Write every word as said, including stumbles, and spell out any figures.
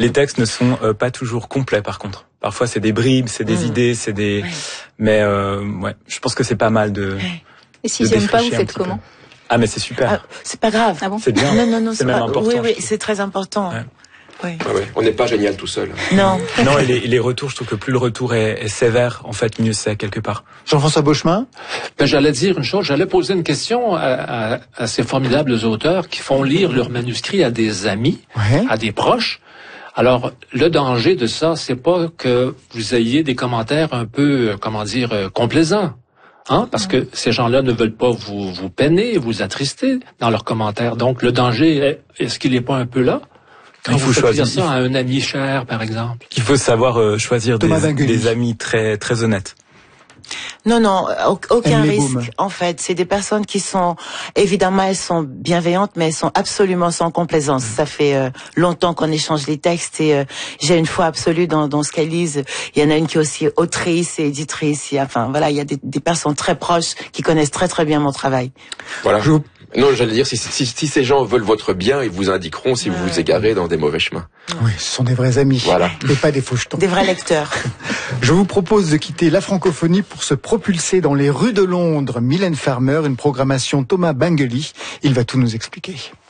Les textes ne sont euh, pas toujours complets, par contre. Parfois, c'est des bribes, c'est des mmh. idées, c'est des... Ouais. Mais euh, ouais, je pense que c'est pas mal de... Ouais. Et si j'aime pas, vous faites comment? Ah, mais c'est super. Ah, c'est pas grave. Ah bon? C'est bien. Non, non, non, c'est même pas... important. Oui, oui, c'est très important. Ouais. Oui. Ah ouais, on n'est pas génial tout seul. Non. Non, et les, les retours, je trouve que plus le retour est, est sévère, en fait, mieux c'est quelque part. Jean-François Beauchemin? Ben, j'allais dire une chose, j'allais poser une question à, à, à ces formidables auteurs qui font lire leurs manuscrits à des amis, ouais. à des proches. Alors, le danger de ça, c'est pas que vous ayez des commentaires un peu, comment dire, complaisants. Hein, parce que ces gens-là ne veulent pas vous, vous peiner, vous attrister dans leurs commentaires. Donc, le danger, est, est-ce qu'il n'est pas un peu là? Quand il faut vous choisir ça à un ami cher, par exemple. Il faut savoir euh, choisir des, des amis très très honnêtes. Non, non, aucun risque. En fait, c'est des personnes qui sont, évidemment, elles sont bienveillantes, mais elles sont absolument sans complaisance. Mmh. Ça fait euh, longtemps qu'on échange les textes et euh, j'ai une foi absolue dans, dans ce qu'elles lisent. Il y en a une qui est aussi autrice et éditrice. Enfin, voilà, il y a des, des personnes très proches qui connaissent très très bien mon travail. Voilà. Je... Non, j'allais dire, si, si, si ces gens veulent votre bien, ils vous indiqueront si vous vous égarez dans des mauvais chemins. Oui, ce sont des vrais amis. Voilà. Et pas des faux jetons. Des vrais lecteurs. Je vous propose de quitter la francophonie pour se propulser dans les rues de Londres. Mylène Farmer, une programmation Thomas Bangeli. Il va tout nous expliquer.